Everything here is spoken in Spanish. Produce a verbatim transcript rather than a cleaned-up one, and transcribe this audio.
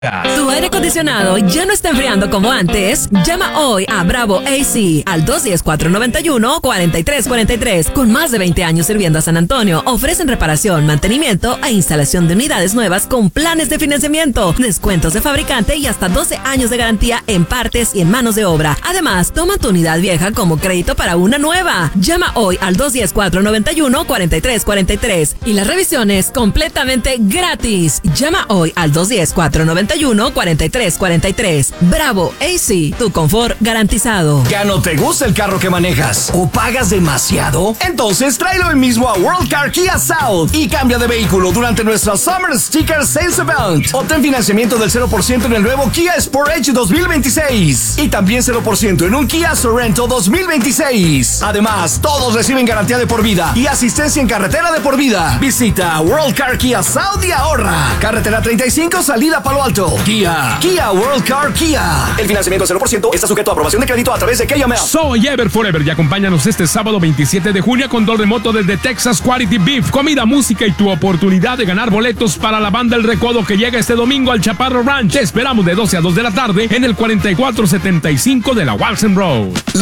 ¿Tu aire acondicionado ya no está enfriando como antes? Llama hoy a Bravo A C al dos uno cero, cuatro nueve uno, cuatro tres cuatro tres. Con más de veinte años sirviendo a San Antonio, ofrecen reparación, mantenimiento e instalación de unidades nuevas con planes de financiamiento, descuentos de fabricante y hasta doce años de garantía en partes y en manos de obra. Además, toma tu unidad vieja como crédito para una nueva. Llama hoy al dos uno cero, cuatro nueve uno, cuatro tres cuatro tres y la revisión es completamente gratis. Llama hoy al dos uno cero, cuatro nueve uno, cuatro tres cuatro tres. Bravo A C, tu confort garantizado. ¿Ya no te gusta el carro que manejas o pagas demasiado? Entonces tráelo hoy mismo a World Car Kia South y cambia de vehículo durante nuestra Summer Sticker Sales Event. Obtén financiamiento del cero por ciento en el nuevo Kia Sportage dos mil veintiséis y también cero por ciento en un Kia Sorento dos mil veintiséis. Además, todos reciben garantía de por vida y asistencia en carretera de por vida. Visita World Car Kia South y ahorra. Carretera treinta y cinco, salida Palo Alto. Kia, Kia World Car Kia. El financiamiento cero por ciento está sujeto a aprobación de crédito a través de K M L. Soy Ever Forever y acompáñanos este sábado veintisiete de junio con Don Remoto desde Texas Quality Beef. Comida, música y tu oportunidad de ganar boletos para la banda El Recodo que llega este domingo al Chaparro Ranch. Te esperamos de doce a dos de la tarde en el cuarenta y cuatro setenta y cinco de la Walsen Road.